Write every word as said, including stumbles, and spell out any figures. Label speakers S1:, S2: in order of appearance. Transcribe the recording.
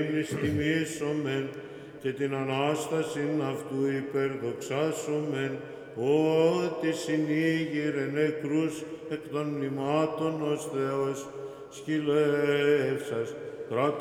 S1: τιμήσομεν και την Ανάσταση αυτού υπερδοξάσομεν, ότι συνήγηρε νεκρούς εκ των μνημάτων ως Θεός σκυλεύσας, κράτος